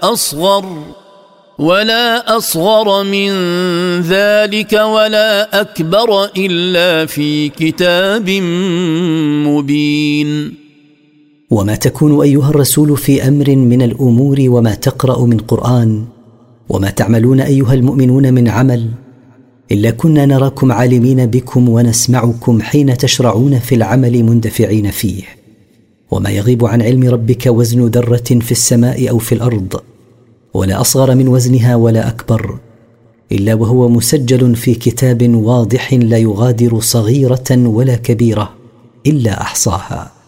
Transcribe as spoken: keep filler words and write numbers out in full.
أصغر ولا أصغر من ذلك ولا أكبر إلا في كتاب مبين. وما تكون أيها الرسول في أمر من الأمور وما تقرأ من قرآن وما تعملون أيها المؤمنون من عمل إلا كنا نراكم عالمين بكم ونسمعكم حين تشرعون في العمل مندفعين فيه. وما يغيب عن علم ربك وزن ذرة في السماء أو في الأرض ولا أصغر من وزنها ولا أكبر إلا وهو مسجل في كتاب واضح لا يغادر صغيرة ولا كبيرة إلا أحصاها.